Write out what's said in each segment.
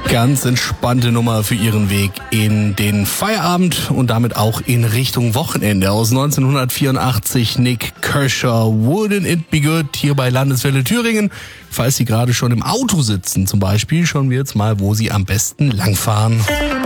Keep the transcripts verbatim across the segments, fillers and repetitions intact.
Ganz entspannte Nummer für Ihren Weg in den Feierabend und damit auch in Richtung Wochenende. Aus neunzehnhundertvierundachtzig Nik Kershaw, Wouldn't It Be Good, hier bei Landeswelle Thüringen. Falls Sie gerade schon im Auto sitzen zum Beispiel, schauen wir jetzt mal, wo Sie am besten langfahren.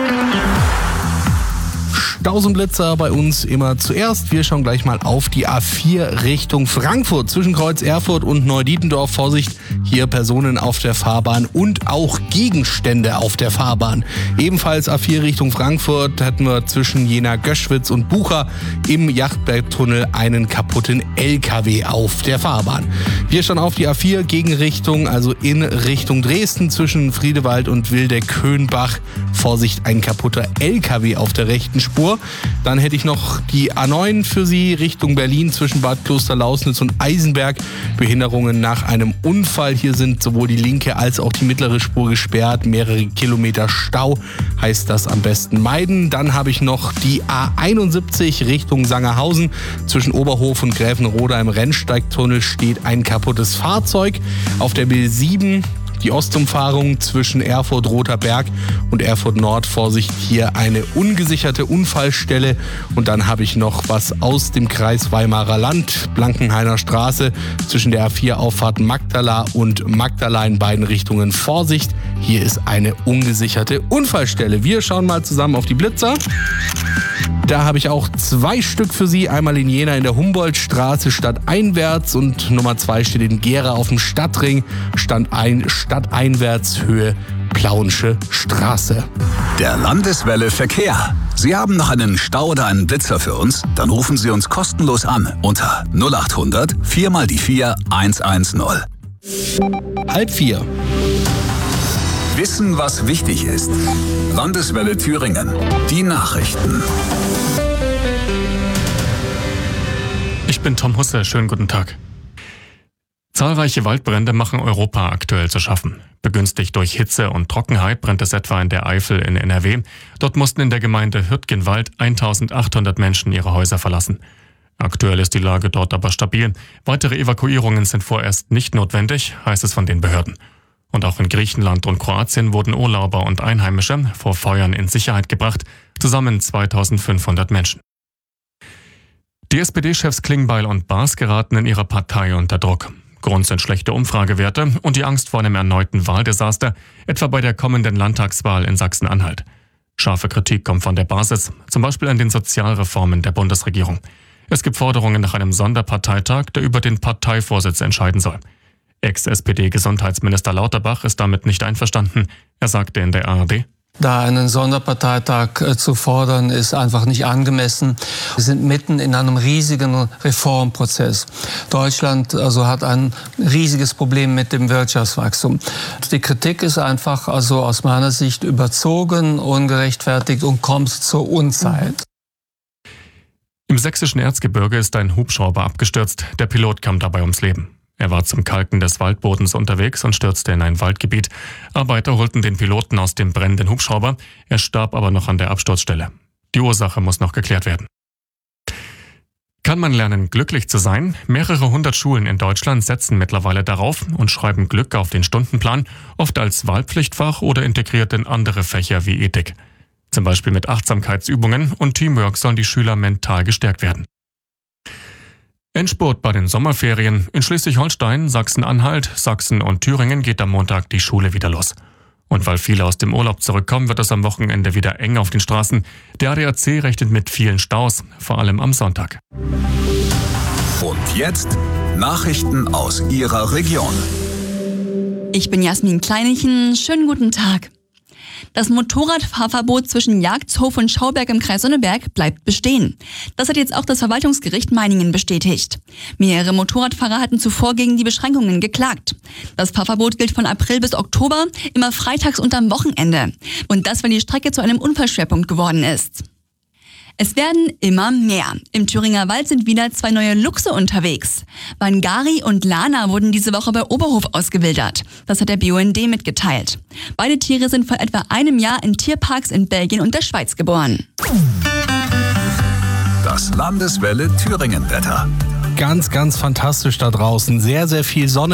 Staus und Blitzer bei uns immer zuerst. Wir schauen gleich mal auf die A vier Richtung Frankfurt. Zwischen Kreuz Erfurt und Neudietendorf. Vorsicht, hier Personen auf der Fahrbahn und auch Gegenstände auf der Fahrbahn. Ebenfalls A vier Richtung Frankfurt hatten wir zwischen Jena-Göschwitz und Bucha im Yachtbergtunnel einen kaputten L K W auf der Fahrbahn. Wir schauen auf die A vier Gegenrichtung, also in Richtung Dresden zwischen Friedewald und Wildeck-Höhenbach. Vorsicht, ein kaputter L K W auf der rechten Spur. Dann hätte ich noch die A neun für Sie Richtung Berlin zwischen Bad Klosterlausnitz und Eisenberg. Behinderungen nach einem Unfall. Hier sind sowohl die linke als auch die mittlere Spur gesperrt. Mehrere Kilometer Stau heißt das am besten meiden. Dann habe ich noch die A einundsiebzig Richtung Sangerhausen. Zwischen Oberhof und Gräfenroda im Rennsteigtunnel steht ein kaputtes Fahrzeug. Auf der B sieben die Ostumfahrung zwischen Erfurt-Roter Berg und Erfurt-Nord. Vorsicht, hier eine ungesicherte Unfallstelle. Und dann habe ich noch was aus dem Kreis Weimarer Land, Blankenhainer Straße, zwischen der A vier Auffahrt Magdala und Magdala in beiden Richtungen. Vorsicht, hier ist eine ungesicherte Unfallstelle. Wir schauen mal zusammen auf die Blitzer. Da habe ich auch zwei Stück für Sie. Einmal in Jena in der Humboldtstraße stadteinwärts und Nummer zwei steht in Gera auf dem Stadtring, Stand ein, stadteinwärts Höhe Plauensche Straße. Der Landeswelle Verkehr. Sie haben noch einen Stau oder einen Blitzer für uns? Dann rufen Sie uns kostenlos an unter null acht hundert vier mal die vier eins eins null. Halb vier. Wissen, was wichtig ist. Landeswelle Thüringen. Die Nachrichten. Ich bin Tom Husse, schönen guten Tag. Zahlreiche Waldbrände machen Europa aktuell zu schaffen. Begünstigt durch Hitze und Trockenheit brennt es etwa in der Eifel in N R W. Dort mussten in der Gemeinde Hürtgenwald eintausendachthundert Menschen ihre Häuser verlassen. Aktuell ist die Lage dort aber stabil. Weitere Evakuierungen sind vorerst nicht notwendig, heißt es von den Behörden. Und auch in Griechenland und Kroatien wurden Urlauber und Einheimische vor Feuern in Sicherheit gebracht, zusammen zweitausendfünfhundert Menschen. Die S P D-Chefs Klingbeil und Baas geraten in ihrer Partei unter Druck. Grund sind schlechte Umfragewerte und die Angst vor einem erneuten Wahldesaster, etwa bei der kommenden Landtagswahl in Sachsen-Anhalt. Scharfe Kritik kommt von der Basis, zum Beispiel an den Sozialreformen der Bundesregierung. Es gibt Forderungen nach einem Sonderparteitag, der über den Parteivorsitz entscheiden soll. Ex-S P D-Gesundheitsminister Lauterbach ist damit nicht einverstanden. Er sagte in der A R D: Da einen Sonderparteitag äh, zu fordern, ist einfach nicht angemessen. Wir sind mitten in einem riesigen Reformprozess. Deutschland also hat ein riesiges Problem mit dem Wirtschaftswachstum. Die Kritik ist einfach also aus meiner Sicht überzogen, ungerechtfertigt und kommt zur Unzeit. Im sächsischen Erzgebirge ist ein Hubschrauber abgestürzt. Der Pilot kam dabei ums Leben. Er war zum Kalken des Waldbodens unterwegs und stürzte in ein Waldgebiet. Arbeiter holten den Piloten aus dem brennenden Hubschrauber. Er starb aber noch an der Absturzstelle. Die Ursache muss noch geklärt werden. Kann man lernen, glücklich zu sein? Mehrere hundert Schulen in Deutschland setzen mittlerweile darauf und schreiben Glück auf den Stundenplan, oft als Wahlpflichtfach oder integriert in andere Fächer wie Ethik. Zum Beispiel mit Achtsamkeitsübungen und Teamwork sollen die Schüler mental gestärkt werden. Endspurt bei den Sommerferien. In Schleswig-Holstein, Sachsen-Anhalt, Sachsen und Thüringen geht am Montag die Schule wieder los. Und weil viele aus dem Urlaub zurückkommen, wird es am Wochenende wieder eng auf den Straßen. Der A D A C rechnet mit vielen Staus, vor allem am Sonntag. Und jetzt Nachrichten aus Ihrer Region. Ich bin Jasmin Kleinichen. Schönen guten Tag. Das Motorradfahrverbot zwischen Jagdhof und Schauberg im Kreis Sonneberg bleibt bestehen. Das hat jetzt auch das Verwaltungsgericht Meiningen bestätigt. Mehrere Motorradfahrer hatten zuvor gegen die Beschränkungen geklagt. Das Fahrverbot gilt von April bis Oktober, immer freitags und am Wochenende. Und das, weil die Strecke zu einem Unfallschwerpunkt geworden ist. Es werden immer mehr. Im Thüringer Wald sind wieder zwei neue Luchse unterwegs. Wangari und Lana wurden diese Woche bei Oberhof ausgewildert. Das hat der B U N D mitgeteilt. Beide Tiere sind vor etwa einem Jahr in Tierparks in Belgien und der Schweiz geboren. Das Landeswelle Thüringen-Wetter. Ganz, ganz fantastisch da draußen. Sehr, sehr viel Sonne.